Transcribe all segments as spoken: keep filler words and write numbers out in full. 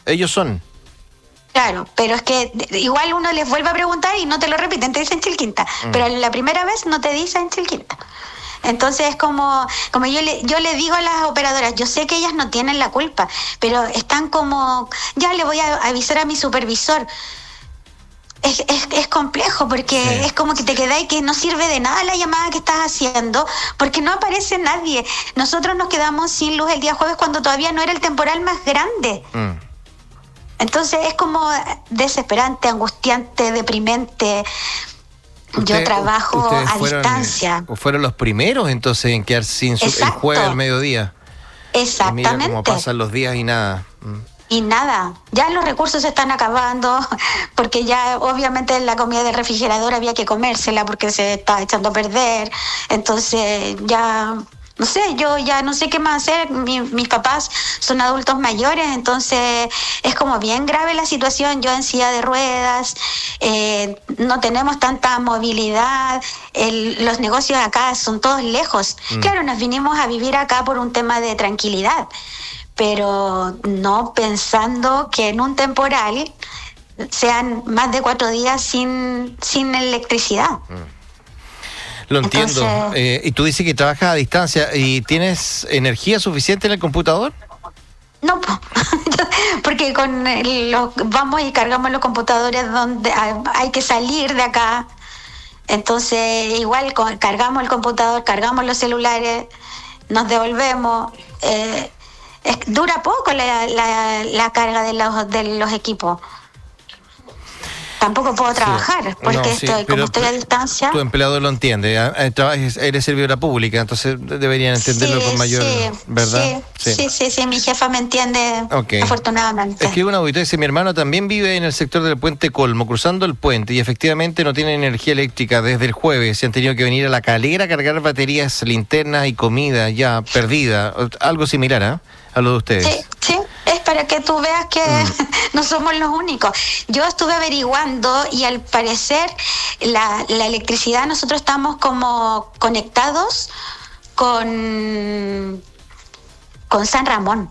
ellos son. Claro, pero es que igual uno les vuelve a preguntar y no te lo repiten, te dicen Chilquinta, mm. pero la primera vez no te dicen Chilquinta. Entonces es como, como yo le, yo le digo a las operadoras, yo sé que ellas no tienen la culpa, pero están como, ya le voy a avisar a mi supervisor. Es, es, es complejo porque sí. es como que te quedáis que no sirve de nada la llamada que estás haciendo porque no aparece nadie. Nosotros nos quedamos sin luz el día jueves cuando todavía no era el temporal más grande. Mm. Entonces es como desesperante, angustiante, deprimente. Usted, Yo trabajo a fueron, distancia. Fueron los primeros entonces en quedar sin su, el jueves al mediodía. Exactamente. Mira cómo pasan los días y nada. Mm. Y nada, ya los recursos se están acabando, porque ya obviamente la comida del refrigerador había que comérsela porque se está echando a perder. Entonces ya, no sé, yo ya no sé qué más hacer. Mi, mis papás son adultos mayores, entonces es como bien grave la situación. Yo en silla de ruedas, eh, no tenemos tanta movilidad, el, los negocios acá son todos lejos. Mm. Claro, nos vinimos a vivir acá por un tema de tranquilidad, pero no pensando que en un temporal sean más de cuatro días sin, sin electricidad. Lo entiendo. Entonces, eh, y tú dices que trabajas a distancia y ¿tienes energía suficiente en el computador? No, porque con los, vamos y cargamos los computadores donde hay que salir de acá. Entonces igual cargamos el computador, cargamos los celulares, nos devolvemos. Eh, Es, dura poco la, la, la carga de los, de los equipos. Tampoco puedo trabajar, sí. porque no, estoy, sí, como estoy a distancia. Tu empleador lo entiende, eres servidora pública, entonces deberían entenderlo sí, con mayor, sí, ¿verdad? Sí, sí, sí, sí, mi jefa me entiende, okay. afortunadamente. Escribe un auditor y dice, mi hermano también vive en el sector del puente Colmo, cruzando el puente, y efectivamente no tiene energía eléctrica desde el jueves, se han tenido que venir a La Calera a cargar baterías, linternas y comida ya perdida, algo similar, ¿eh? A lo de ustedes. Sí, sí, es para que tú veas que mm. no somos los únicos. Yo estuve averiguando y al parecer la, la electricidad, nosotros estamos como conectados con, con San Ramón.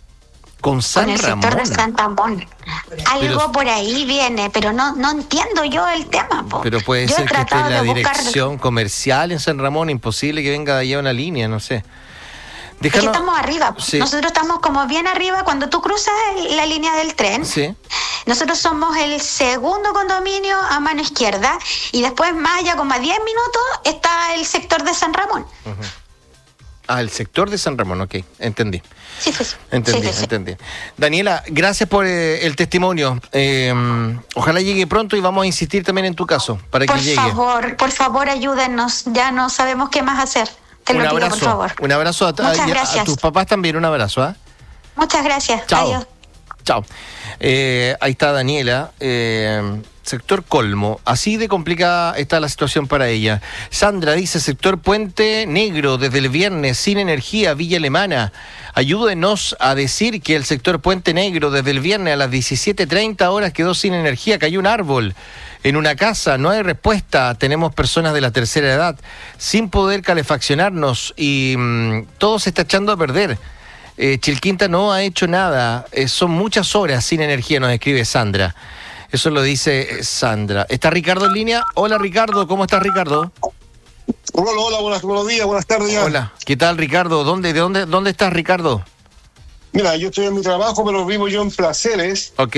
Con San Ramón. Con el Ramón. sector de San Ramón. Algo pero, por ahí viene, pero no no entiendo yo el tema. Po. Pero puede yo ser que esté en la dirección buscar... comercial en San Ramón, imposible que venga de allá una línea, no sé. Déjanos... Es que estamos arriba, sí. Nosotros estamos como bien arriba cuando tú cruzas el, la línea del tren. Sí. Nosotros somos el segundo condominio a mano izquierda y después más allá, como a diez minutos, está el sector de San Ramón. Uh-huh. Ah, el sector de San Ramón, ok, entendí. Sí, sí, sí. Entendí, sí, sí, entendí. Daniela, gracias por eh, el testimonio. Eh, ojalá llegue pronto y vamos a insistir también en tu caso para por que llegue. Por favor, por favor, ayúdennos. Ya no sabemos qué más hacer. Te un lo abrazo, pido, por favor. Un abrazo a, a, a tus papás también, un abrazo. ¿eh? Muchas gracias. Chao. Adiós. Chao. Eh, ahí está Daniela, eh, sector Colmo. Así de complicada está la situación para ella. Sandra dice, sector Puente Negro, desde el viernes, sin energía, Villa Alemana. Ayúdenos a decir que el sector Puente Negro, desde el viernes a las diecisiete treinta horas, quedó sin energía, cayó un árbol en una casa, no hay respuesta, tenemos personas de la tercera edad sin poder calefaccionarnos y mmm, todo se está echando a perder. Eh, Chilquinta no ha hecho nada, eh, son muchas horas sin energía, nos escribe Sandra. Eso lo dice Sandra. ¿Está Ricardo en línea? Hola Ricardo, ¿cómo estás Ricardo? Hola, hola, buenas, buenos días, buenas tardes. Ya. Hola, ¿qué tal Ricardo? ¿Dónde, de dónde, dónde estás Ricardo? Mira, yo estoy en mi trabajo, pero vivo yo en Placeres. Ok.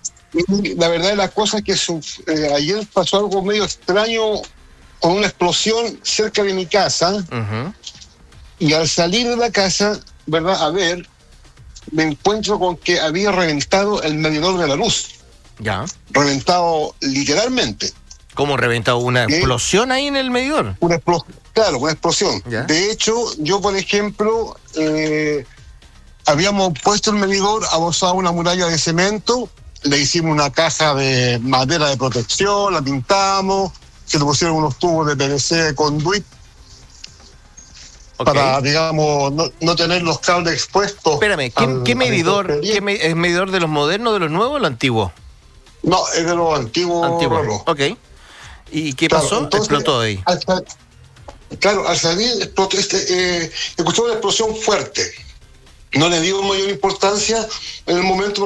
Y la verdad de las cosas es que su, eh, ayer pasó algo medio extraño con una explosión cerca de mi casa. Uh-huh. Y al salir de la casa, ¿verdad? A ver, me encuentro con que había reventado el medidor de la luz. Ya. Reventado literalmente. ¿Cómo reventado? ¿Una ¿Eh? explosión ahí en el medidor? Una explosión, claro, una explosión. ¿Ya? De hecho, yo, por ejemplo, eh, habíamos puesto el medidor adosado a una muralla de cemento, le hicimos una caja de madera de protección, la pintamos, se le pusieron unos tubos de P V C conduit, okay, para, digamos, no, no tener los cables expuestos. Espérame, ¿qué, al, ¿qué medidor? ¿Qué me, ¿Es medidor de los modernos, de los nuevos o lo antiguo? No, es de los antiguos. Antiguo. Ok. ¿Y qué claro, pasó? Entonces, explotó ahí. Al, claro, al salir, explotó, este, eh, escuchó una explosión fuerte. No le dio mayor importancia en el momento